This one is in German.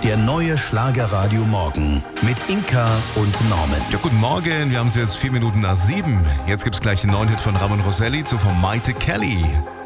Der neue Schlagerradio Morgen mit Inka und Norman. Ja, guten Morgen, wir haben es jetzt 4 Minuten nach 7. Jetzt gibt's gleich den neuen Hit von Ramon Rosselli zu von Maite Kelly.